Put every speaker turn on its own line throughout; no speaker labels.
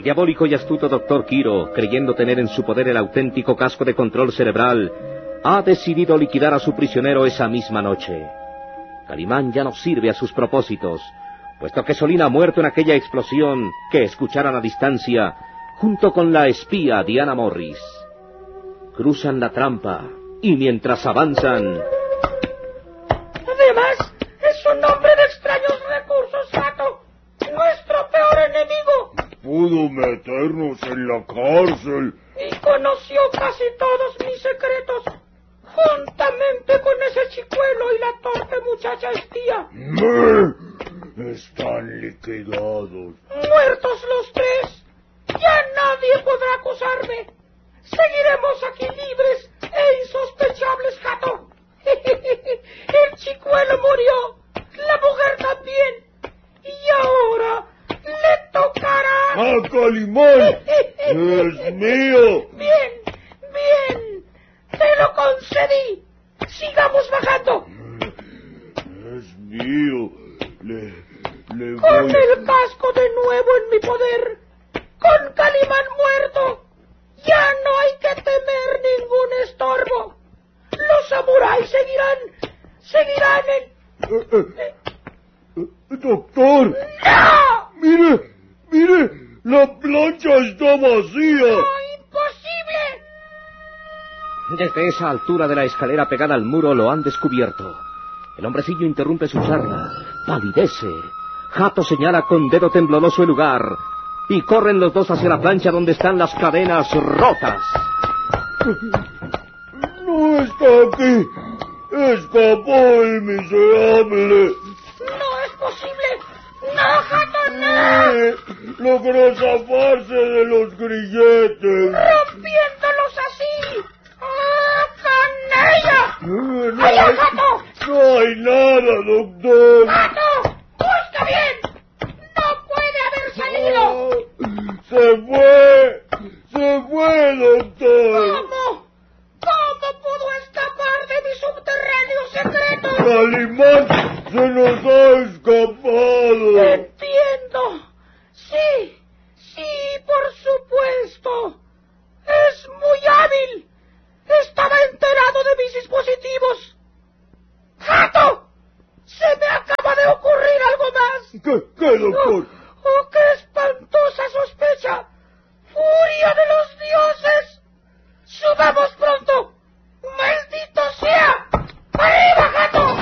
diabólico y astuto Dr. Quiro, creyendo tener en su poder el auténtico casco de control cerebral, ha decidido liquidar a su prisionero esa misma noche. Calimán ya no sirve a sus propósitos, puesto que Solín ha muerto en aquella explosión que escucharan a distancia, junto con la espía Diana Morris. Cruzan la trampa, y mientras avanzan...
Además, es un hombre de extraños recursos, Gato. Nuestro peor enemigo.
Pudo meternos en la cárcel.
Y conoció casi todos mis secretos, juntamente con ese chicuelo y la torpe muchacha espía.
Están liquidados.
Muertos los tres. Ya nadie podrá acusarme. Seguiremos aquí libres e insospechables, Gato. El chicuelo murió, la mujer también, y ahora le tocará...
¡A Calimán! ¡Es mío!
Bien, bien, te lo concedí. Sigamos bajando.
Es mío. Le
Con
voy...
el casco de nuevo en mi poder, con Calimán muerto, ya no hay que temer ningún estorbo. Los samuráis seguirán en...
Doctor.
¡No!
Mire, la plancha está vacía.
¡No, imposible!
Desde esa altura de la escalera pegada al muro lo han descubierto. El hombrecillo interrumpe su charla, palidece. Jato señala con dedo tembloroso el lugar, y corren los dos hacia la plancha donde están las cadenas rotas.
No está aquí. Escapó el miserable.
¡No es posible! ¡No, Jato, no!
Logró zafarse de los grilletes.
¡Rompiéndolos así! ¡Ah, canalla! ¡Allá, Jato!
No hay nada, doctor.
¡Gato! ¡Busca bien! ¡No puede haber salido!
Se fue, doctor.
¿Cómo? ¿Cómo pudo escapar de mi subterráneo secreto?
Calimán se nos ha escapado.
Entiendo. Sí, por supuesto. Es muy hábil. Estaba enterado de mis dispositivos. ¡Gato! Se me acaba de ocurrir algo más.
¿Qué, doctor?
¡Oh, qué espantosa sospecha! ¡Furia de los dioses! ¡Subamos pronto! ¡Maldito sea! ¡Arriba, Gato!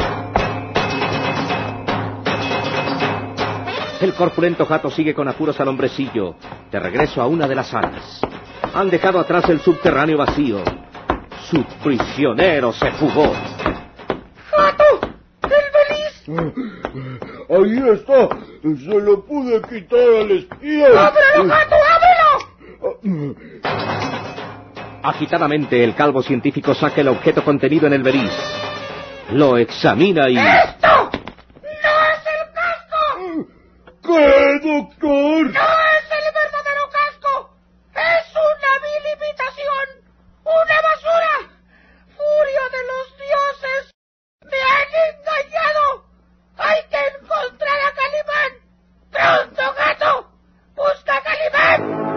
El corpulento Jato sigue con apuros al hombrecillo, de regreso a una de las salas. Han dejado atrás el subterráneo vacío. Su prisionero se fugó.
¡Gato! ¡El beliz!
Ahí está. Se lo pude quitar al espía.
¡Ábrelo, Gato! ¡Ábrelo!
Agitadamente el calvo científico saca el objeto contenido en el beliz. Lo examina y...
¡Esto! ¡No es el casco!
¿Qué, doctor?
¡No es el verdadero casco! ¡Es una vil imitación! ¡Una basura! ¡Furia de los dioses! ¡Me han engañado! ¡Hay que encontrar a Calimán! ¡Pronto, Gato! ¡Busca a Calimán!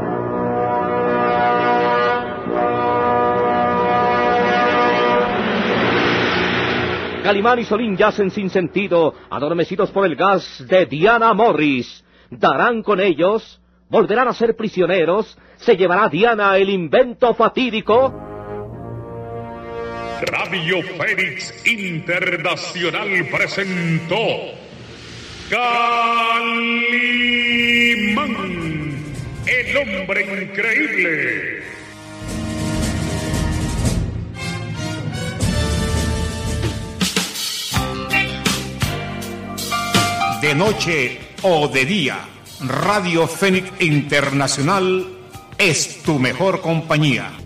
Calimán y Solín yacen sin sentido, adormecidos por el gas de Diana Morris. ¿Darán con ellos? ¿Volverán a ser prisioneros? ¿Se llevará Diana el invento fatídico?
Radio Fénix Internacional presentó Calimán, el hombre increíble.
De noche o de día, Radio Fénix Internacional es tu mejor compañía.